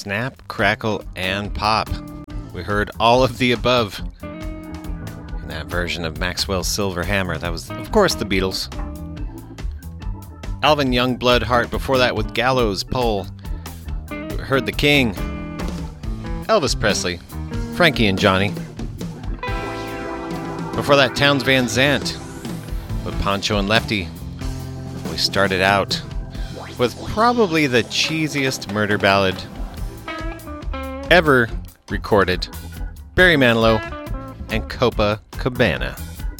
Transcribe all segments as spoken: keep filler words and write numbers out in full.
Snap, crackle, and pop. We heard all of the above in that version of Maxwell's Silver Hammer. That was, of course, the Beatles. Alvin Youngblood Hart before that with Gallows Pole. We heard The King. Elvis Presley. Frankie and Johnny. Before that, Townes Van Zandt with Poncho and Lefty. We started out with probably the cheesiest murder ballad ever recorded, Barry Manilow and Copacabana.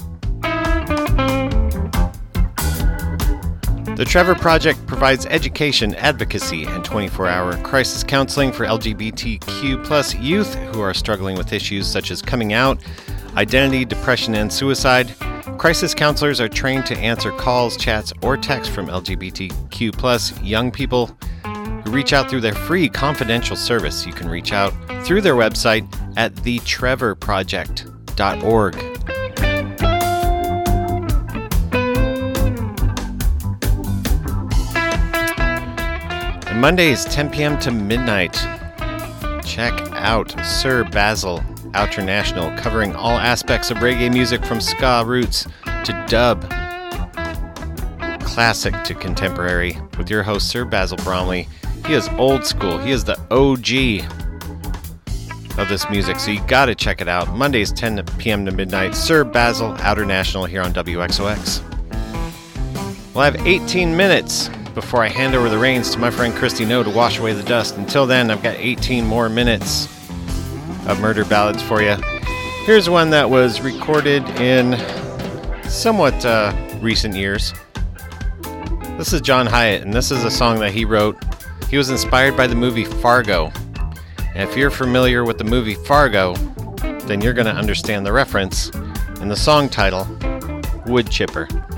The Trevor Project provides education, advocacy, and twenty-four hour crisis counseling for L G B T Q plus youth who are struggling with issues such as coming out, identity, depression, and suicide. Crisis counselors are trained to answer calls, chats, or texts from L G B T Q plus young people who reach out through their free confidential service. You can reach out through their website at the trevor project dot org. And Mondays, ten p.m. to midnight. Check out Sir Basil Outernational, covering all aspects of reggae music from ska roots to dub, classic to contemporary, with your host Sir Basil Bromley. He is old school. He is the O G of this music, so you gotta check it out. Mondays, ten p.m. to midnight. Sir Basil Outernational here on W X O X. Well, I have eighteen minutes before I hand over the reins to my friend Christy No to wash away the dust. Until then, I've got eighteen more minutes of murder ballads for you. Here's one that was recorded in somewhat uh, recent years. This is John Hyatt, and this is a song that he wrote. He was inspired by the movie Fargo. And if you're familiar with the movie Fargo, then you're going to understand the reference in the song title, Wood Chipper.